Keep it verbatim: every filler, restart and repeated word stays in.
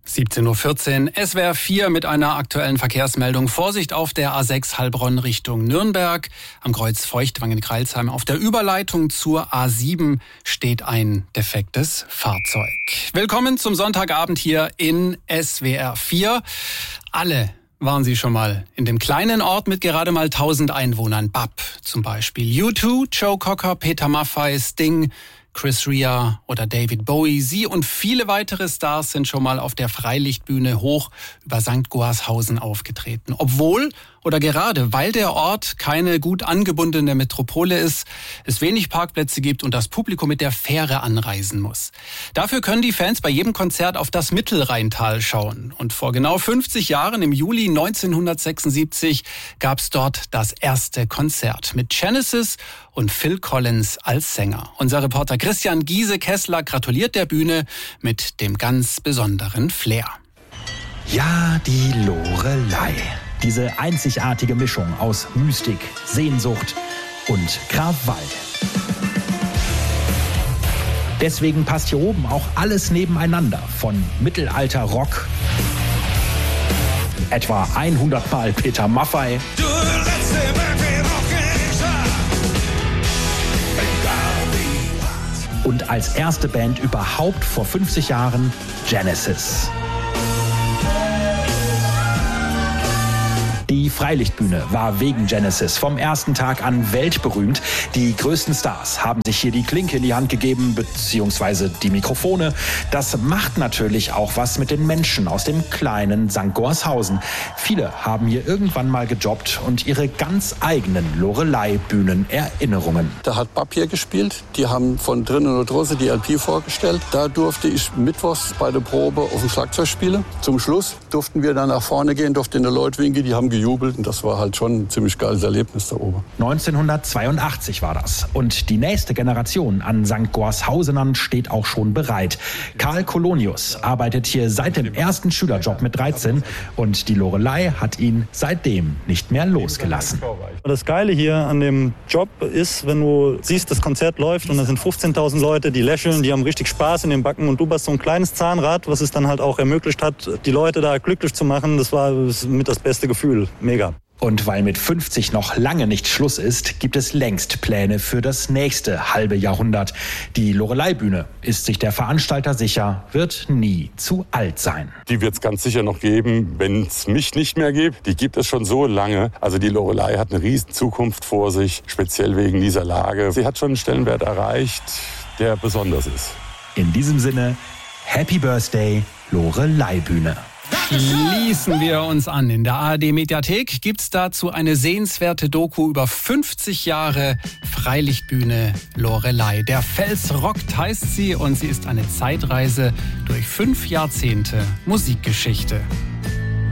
siebzehn Uhr vierzehn, S W R vier mit einer aktuellen Verkehrsmeldung. Vorsicht auf der A sechs Heilbronn Richtung Nürnberg. Am Kreuz Feuchtwangen-Kreilsheim auf der Überleitung zur A sieben steht ein defektes Fahrzeug. Willkommen zum Sonntagabend hier in S W R vier. Alle waren Sie schon mal in dem kleinen Ort mit gerade mal tausend Einwohnern. B A P zum Beispiel. U zwei, Joe Cocker, Peter Maffay, Sting, Chris Rea oder David Bowie. Sie und viele weitere Stars sind schon mal auf der Freilichtbühne hoch über Sankt Goarshausen aufgetreten. Obwohl oder gerade weil der Ort keine gut angebundene Metropole ist, es wenig Parkplätze gibt und das Publikum mit der Fähre anreisen muss. Dafür können die Fans bei jedem Konzert auf das Mittelrheintal schauen. Und vor genau fünfzig Jahren, im Juli neunzehnhundertsechsundsiebzig, gab es dort das erste Konzert mit Genesis und Phil Collins als Sänger. Unser Reporter Christian Giese-Kessler gratuliert der Bühne mit dem ganz besonderen Flair. Ja, die Loreley. Diese einzigartige Mischung aus Mystik, Sehnsucht und Krawall. Deswegen passt hier oben auch alles nebeneinander, von Mittelalter-Rock, etwa hundert Mal Peter Maffay, du letzte und als erste Band überhaupt vor fünfzig Jahren Genesis. Die Freilichtbühne war wegen Genesis vom ersten Tag an weltberühmt. Die größten Stars haben sich hier die Klinke in die Hand gegeben, beziehungsweise die Mikrofone. Das macht natürlich auch was mit den Menschen aus dem kleinen Sankt Goarshausen. Viele haben hier irgendwann mal gejobbt und ihre ganz eigenen Loreley-Bühnen-Erinnerungen. Da hat B A P hier gespielt. Die haben von drinnen und draußen die L P vorgestellt. Da durfte ich mittwochs bei der Probe auf dem Schlagzeug spielen. Zum Schluss durften wir dann nach vorne gehen, durften in der Leute winken, die haben gejubelt und das war halt schon ein ziemlich geiles Erlebnis da oben. neunzehnhundertzweiundachtzig war das und die nächste Generation an Sankt Goarshausenern steht auch schon bereit. Karl Kolonius arbeitet hier seit dem ersten Schülerjob mit dreizehn und die Loreley hat ihn seitdem nicht mehr losgelassen. Das Geile hier an dem Job ist, wenn du siehst, das Konzert läuft und da sind fünfzehntausend Leute, die lächeln, die haben richtig Spaß in den Backen und du bist so ein kleines Zahnrad, was es dann halt auch ermöglicht hat, die Leute da glücklich zu machen. Das war mit das beste Gefühl. Mega. Und weil mit fünfzig noch lange nicht Schluss ist, gibt es längst Pläne für das nächste halbe Jahrhundert. Die Loreley-Bühne ist sich der Veranstalter sicher, wird nie zu alt sein. Die wird es ganz sicher noch geben, wenn es mich nicht mehr gibt. Die gibt es schon so lange. Also die Loreley hat eine riesen Zukunft vor sich, speziell wegen dieser Lage. Sie hat schon einen Stellenwert erreicht, der besonders ist. In diesem Sinne, Happy Birthday, Loreley-Bühne. Schließen wir uns an. In der A R D-Mediathek gibt's dazu eine sehenswerte Doku über fünfzig Jahre Freilichtbühne Loreley. Der Fels rockt heißt sie und sie ist eine Zeitreise durch fünf Jahrzehnte Musikgeschichte.